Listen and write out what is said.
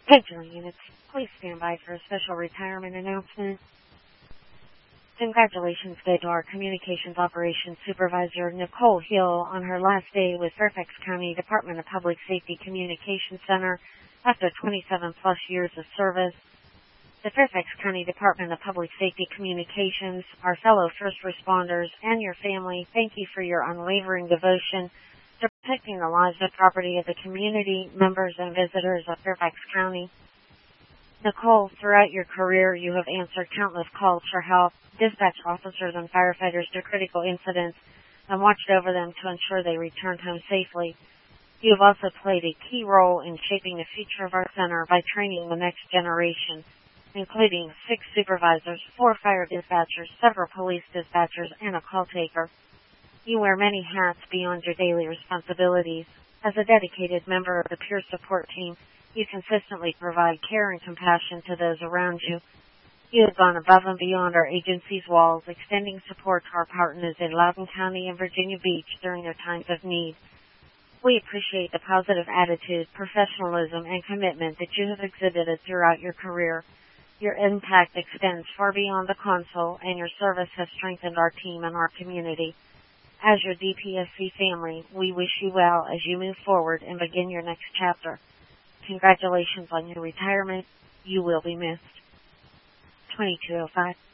Scheduling units, please stand by for a special retirement announcement. Congratulations go to our Communications Operations Supervisor, Nicole Hill, on her last day with Fairfax County Department of Public Safety Communications Center after 27-plus years of service. The Fairfax County Department of Public Safety Communications, our fellow first responders, and your family, thank you for your unwavering devotion to protecting the lives and property of the community, members, and visitors of Fairfax County. Nicole, throughout your career, you have answered countless calls for help, dispatched officers and firefighters to critical incidents, and watched over them to ensure they returned home safely. You have also played a key role in shaping the future of our center by training the next generation, including 6 supervisors, 4 fire dispatchers, several police dispatchers, and a call taker. You wear many hats beyond your daily responsibilities. As a dedicated member of the peer support team, you consistently provide care and compassion to those around you. You have gone above and beyond our agency's walls, extending support to our partners in Loudoun County and Virginia Beach during their times of need. We appreciate the positive attitude, professionalism, and commitment that you have exhibited throughout your career. Your impact extends far beyond the console, and your service has strengthened our team and our community. As your DPSC family, we wish you well as you move forward and begin your next chapter. Congratulations on your retirement. You will be missed. 2205.